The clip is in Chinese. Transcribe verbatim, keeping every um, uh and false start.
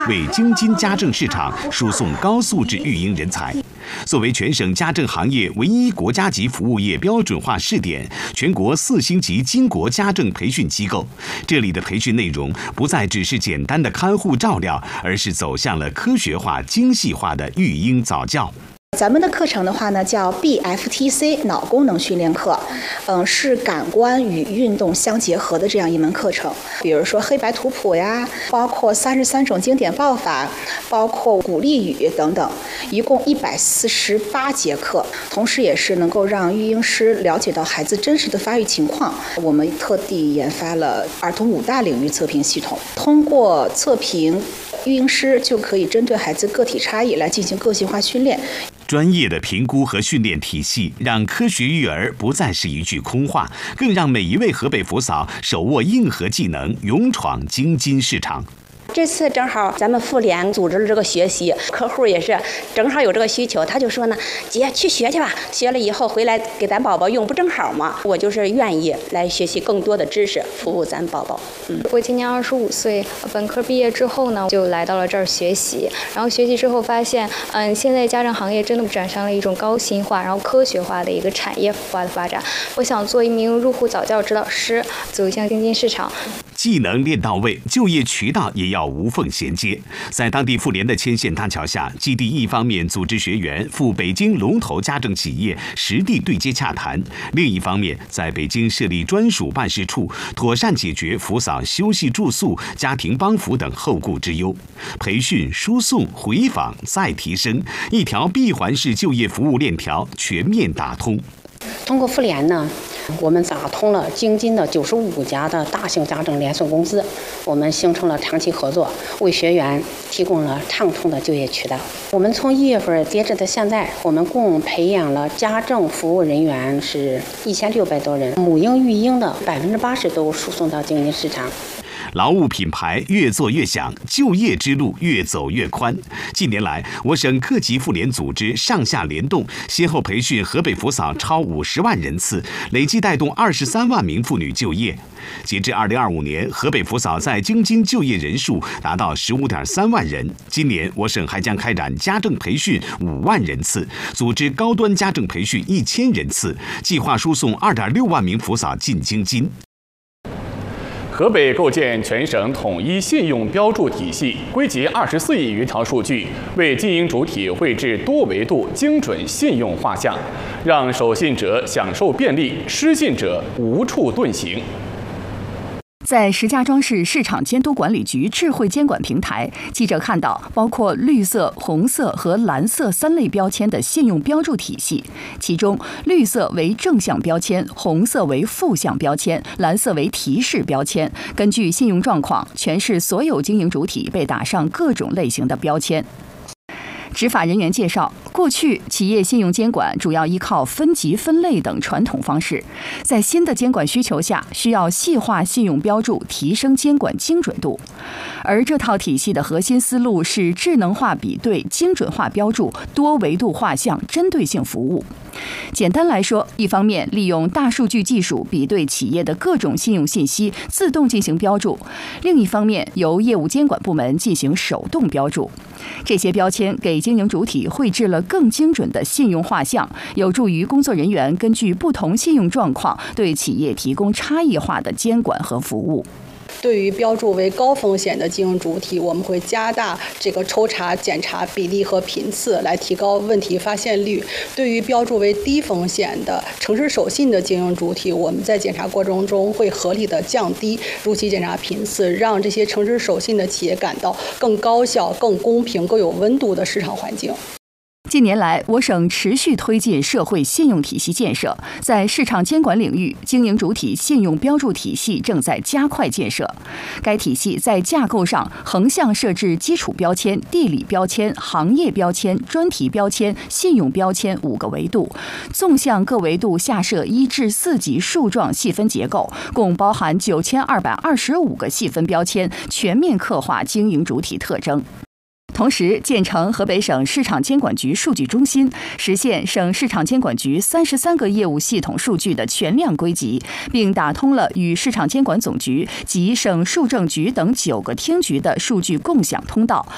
为京津家政市场输送高素质育婴人才。作为全省家政行业唯一国家级服务业标准化试点、全国四星级金国家政培训机构，这里的培训内容不再只是简单的看护照料，而是走向了科学化、精细化的育婴早教。 咱们的课程的话呢，叫 B F T C 脑功能训练课，嗯，是感官与运动相结合的这样一门课程。比如说黑白图谱呀，包括三十三种经典报法，包括鼓励语等等，一共一百四十八节课。同时，也是能够让育婴师了解到孩子真实的发育情况。我们特地研发了儿童五大领域测评系统，通过测评，育婴师就可以针对孩子个体差异来进行个性化训练。 专业的评估和训练体系，让科学育儿不再是一句空话，更让每一位河北福嫂手握硬核技能，勇闯京津市场。 这次正好咱们妇联组织了这个学习，客户也是正好有这个需求，他就说呢，姐去学去吧，学了以后回来给咱宝宝用，不正好吗？我就是愿意来学习更多的知识，服务咱宝宝。 嗯，我今年二十五岁，本科毕业之后呢，就来到了这儿学习，然后学习之后发现，嗯，现在家政行业真的转向了一种高新化，然后科学化的一个产业化的发展。我想做一名入户早教指导师，走向京津市场。 技能练到位，就业渠道也要无缝衔接。在当地妇联的牵线搭桥下，基地一方面组织学员赴北京龙头家政企业实地对接洽谈，另一方面在北京设立专属办事处，妥善解决福嫂休息住宿、家庭帮扶等后顾之忧。培训、输送、回访再提升，一条闭环式就业服务链条全面打通。 通过妇联呢，我们打通了京津的九十五家的大型家政连锁公司，我们形成了长期合作，为学员提供了畅通的就业渠道。我们从一月份截止到现在，我们共培养了家政服务人员是一千六百多人，母婴育婴的百分之八十都输送到京津市场。 劳务品牌越做越响，就业之路越走越宽。近年来，我省各级妇联组织上下联动，先后培训河北福嫂超五十万人次，累计带动二十三万名妇女就业。截至二零二五年，河北福嫂在京津就业人数达到十五点三万人。今年，我省还将开展家政培训五万人次，组织高端家政培训一千人次，计划输送二点六万名福嫂进京津。 河北构建全省统一信用标注体系，归集二十四亿余条数据，为经营主体绘制多维度精准信用画像，让守信者享受便利，失信者无处遁形。 在石家庄市市场监督管理局智慧监管平台，记者看到包括绿色、红色和蓝色三类标签的信用标注体系，其中绿色为正向标签，红色为负向标签，蓝色为提示标签。根据信用状况，全市所有经营主体被打上各种类型的标签。执法人员介绍，过去企业信用监管主要依靠分级分类等传统方式，在新的监管需求下，需要细化信用标注，提升监管精准度。而这套体系的核心思路是智能化比对、精准化标注、多维度画像、针对性服务。简单来说，一方面利用大数据技术比对企业的各种信用信息，自动进行标注；另一方面由业务监管部门进行手动标注。这些标签给经营主体绘制了更精准的信用画像，有助于工作人员根据不同信用状况，对企业提供差异化的监管和服务。 对于标注为高风险的经营主体，我们会加大这个抽查检查比例和频次，来提高问题发现率。对于标注为低风险的诚实守信的经营主体，我们在检查过程中会合理的降低如期检查频次，让这些诚实守信的企业感到更高效、更公平、更有温度的市场环境。 近年来，我省持续推进社会信用体系建设，在市场监管领域，经营主体信用标注体系正在加快建设。该体系在架构上横向设置基础标签、地理标签、行业标签、专题标签、信用标签五个维度，纵向各维度下设一至四级树状细分结构，共包含九千二百二十五个细分标签，全面刻画经营主体特征。同时，建成河北省市场监管局数据中心，实现省市场监管局三十三个业务系统数据的全量归集，并打通了与市场监管总局及省数政局等九个厅局的数据共享通道，